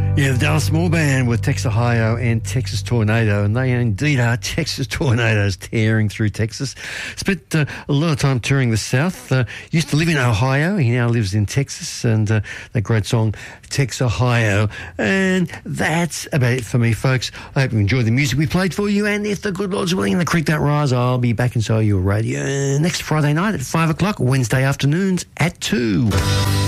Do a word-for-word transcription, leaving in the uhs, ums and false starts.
Yeah, the Dallas Small Band with Texas Ohio and Texas Tornado, and they indeed are Texas Tornadoes tearing through Texas. Spent uh, a lot of time touring the South. Uh, used to live in Ohio. He now lives in Texas, and uh, that great song, Texas Ohio. And that's about it for me, folks. I hope you enjoyed the music we played for you, and if the good Lord's willing and the creek don't rise, I'll be back inside your radio next Friday night at five o'clock, Wednesday afternoons at two.